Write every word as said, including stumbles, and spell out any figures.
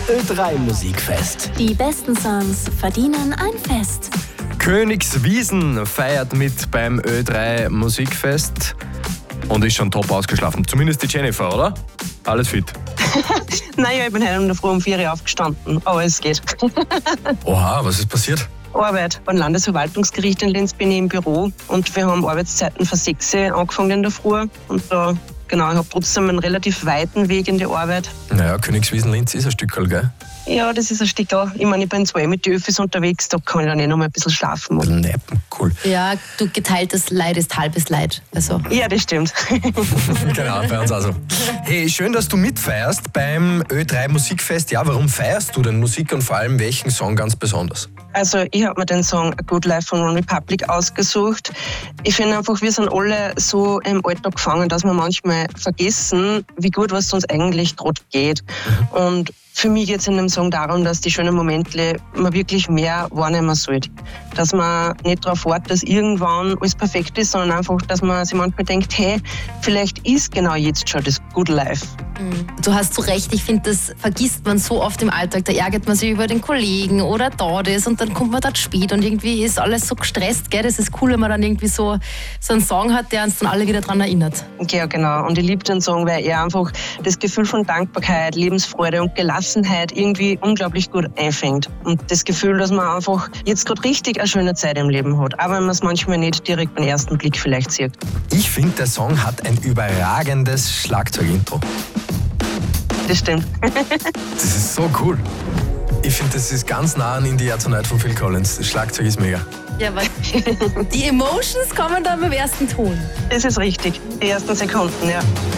Ö drei Musikfest. Die besten Songs verdienen ein Fest. Königswiesen feiert mit beim Ö drei Musikfest und ist schon top ausgeschlafen. Zumindest die Jennifer, oder? Alles fit? Naja, ich bin heute in der Früh um vier Uhr aufgestanden, aber es geht. Oha, was ist passiert? Arbeit. Beim Landesverwaltungsgericht in Linz bin ich im Büro und wir haben Arbeitszeiten von sechs Uhr angefangen in der Früh. Und da, genau, ich habe trotzdem einen relativ weiten Weg in die Arbeit. Naja, Königswiesen Linz ist ein Stückerl, gell? Ja, das ist ein Stückerl. Ich meine, ich bin zwei mit den Öffis unterwegs, da kann ich dann eh noch mal ein bisschen schlafen. Neppen, cool. Ja, du, geteiltes Leid ist halbes Leid. Also. Ja, das stimmt. Genau, bei uns also. Hey, schön, dass du mitfeierst beim Ö drei Musikfest. Ja, warum feierst du denn Musik und vor allem welchen Song ganz besonders? Also ich habe mir den Song A Good Life von One Republic ausgesucht. Ich finde einfach, wir sind alle so im Alltag gefangen, dass wir manchmal vergessen, wie gut was uns eigentlich gerade geht. Mhm. Und für mich geht es in dem Song darum, dass die schönen Momente man wirklich mehr wahrnehmen sollte. Dass man nicht darauf wartet, dass irgendwann alles perfekt ist, sondern einfach, dass man sich manchmal denkt, hey, vielleicht ist genau jetzt schon das Good Life. Du hast so recht, ich finde, das vergisst man so oft im Alltag. Da ärgert man sich über den Kollegen oder da das und dann kommt man dort spät und irgendwie ist alles so gestresst. Gell? Das ist cool, wenn man dann irgendwie so, so einen Song hat, der uns dann alle wieder daran erinnert. Ja, genau. Und ich liebe den Song, weil er einfach das Gefühl von Dankbarkeit, Lebensfreude und Gelassenheit irgendwie unglaublich gut einfängt. Und das Gefühl, dass man einfach jetzt gerade richtig eine schöne Zeit im Leben hat, auch wenn man es manchmal nicht direkt beim ersten Blick vielleicht sieht. Ich finde, der Song hat ein überragendes Schlagzeugintro. Das stimmt. Das ist so cool. Ich finde, das ist ganz nah an In the Air Tonight von Phil Collins. Das Schlagzeug ist mega. Ja, weil die Emotions kommen dann beim ersten Ton. Das ist richtig. Die ersten Sekunden, ja.